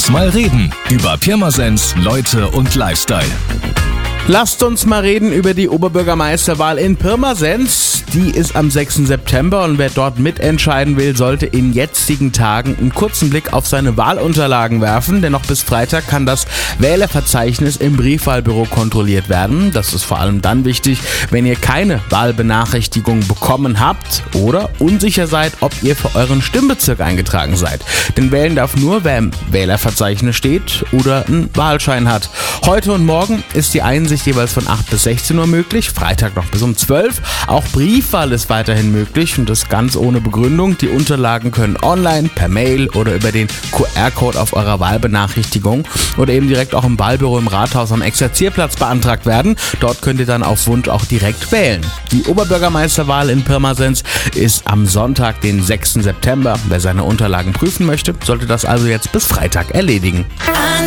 uns mal reden über Pirmasens, Leute und Lifestyle. Lasst uns mal reden über die Oberbürgermeisterwahl in Pirmasens. Die ist am 6. September und wer dort mitentscheiden will, sollte in jetzigen Tagen einen kurzen Blick auf seine Wahlunterlagen werfen, denn noch bis Freitag kann das Wählerverzeichnis im Briefwahlbüro kontrolliert werden. Das ist vor allem dann wichtig, wenn ihr keine Wahlbenachrichtigung bekommen habt oder unsicher seid, ob ihr für euren Stimmbezirk eingetragen seid. Denn wählen darf nur, wer im Wählerverzeichnis steht oder einen Wahlschein hat. Heute und morgen ist die Einsicht jeweils von 8 bis 16 Uhr möglich, Freitag noch bis um 12. Auch Briefwahl ist weiterhin möglich und das ganz ohne Begründung. Die Unterlagen können online, per Mail oder über den QR-Code auf eurer Wahlbenachrichtigung oder eben direkt auch im Wahlbüro im Rathaus am Exerzierplatz beantragt werden. Dort könnt ihr dann auf Wunsch auch direkt wählen. Die Oberbürgermeisterwahl in Pirmasens ist am Sonntag, den 6. September. Wer seine Unterlagen prüfen möchte, sollte das also jetzt bis Freitag erledigen.